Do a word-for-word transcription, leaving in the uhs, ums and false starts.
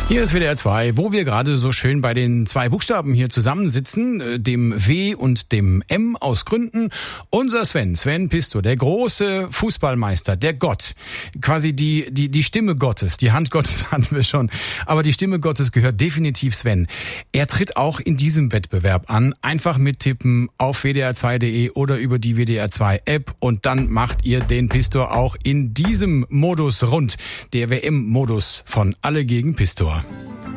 Hier ist W D R zwei, wo wir gerade so schön bei den zwei Buchstaben hier zusammensitzen, dem W und dem M aus Gründen. Unser Sven, Sven Pisto, der große Fußballmeister, der Gott, quasi die die die Stimme Gottes, die Hand Gottes hatten wir schon, aber die Stimme Gottes gehört definitiv Sven. Er tritt auch in diesem Wettbewerb an, einfach mittippen auf w d r zwei punkt d e oder über die W D R zwei App und dann macht ihr den Pistor auch in diesem Modus rund, der W M-Modus von Alle gegen Pistor.